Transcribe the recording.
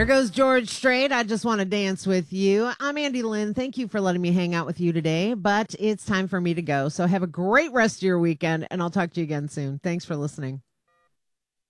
There goes George Strait. I just want to dance with you. I'm Andy Lynn. Thank you for letting me hang out with you today, but it's time for me to go. So have a great rest of your weekend, and I'll talk to you again soon. Thanks for listening.